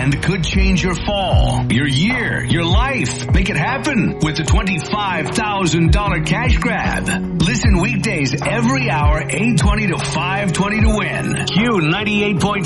grand could change your fall, your year, your life. Make it happen with the $25,000 cash grab. Listen weekdays every hour, 8:20 to 5:20 to win. Q 98.5.